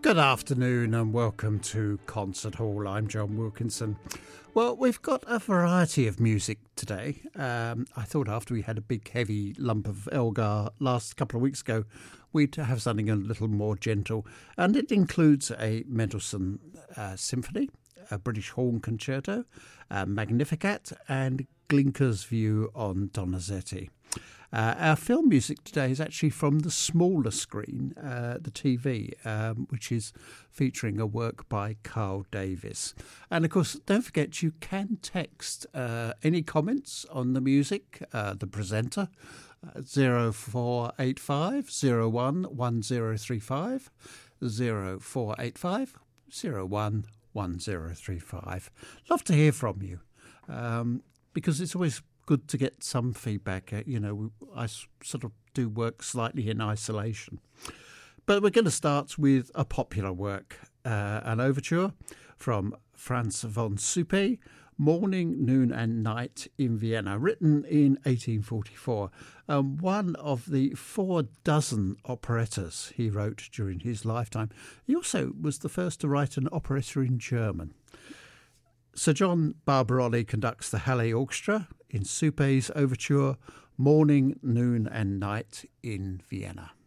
Good afternoon and welcome to Concert Hall. I'm John Wilkinson. Well, we've got a variety of music today. I thought after we had a big heavy lump of Elgar last couple of weeks ago, we'd have something a little more gentle. And it includes a Mendelssohn symphony, a British horn concerto, Magnificat and Glinka's view on Donizetti. Our film music today is actually from the smaller screen, the TV, which is featuring a work by Carl Davis. And of course, don't forget you can text any comments on the music, the presenter, 0485 01 1035, 0485 01 1035. Love to hear from you, because it's always good to get some feedback. I sort of do work slightly in isolation. But we're going to start with a popular work, an overture from Franz von Suppé, Morning, Noon and Night in Vienna, written in 1844. One of the 4 dozen operettas he wrote during his lifetime. He also was the first to write an operetta in German. Sir John Barbaroli conducts the Halle Orchestra in Suppé's overture, Morning, Noon and Night in Vienna.